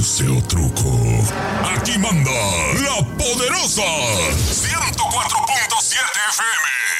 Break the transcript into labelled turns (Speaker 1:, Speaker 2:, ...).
Speaker 1: dulce o truco. Aquí manda la poderosa 104.7 FM.